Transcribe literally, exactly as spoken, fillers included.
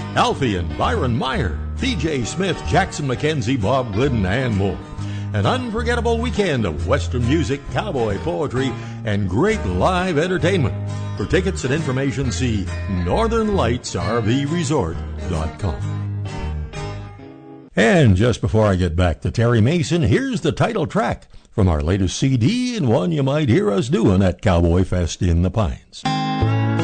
Alfie and Byron Meyer, P J Smith, Jackson McKenzie, Bob Glidden, and more. An unforgettable weekend of Western music, cowboy poetry, and great live entertainment. For tickets and information, see northern lights r v resort dot com. And just before I get back to Terry Mason, here's the title track from our latest C D and one you might hear us doing at Cowboy Fest in the Pines.